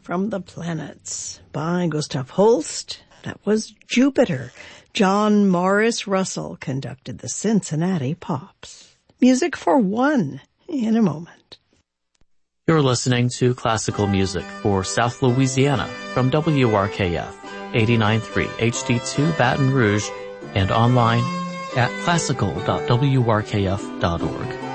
from the Planets by Gustav Holst. That was Jupiter. John Morris Russell conducted the Cincinnati Pops. Music for one in a moment. You're listening to classical music for South Louisiana from WRKF 89.3 HD2 Baton Rouge and online at classical.wrkf.org.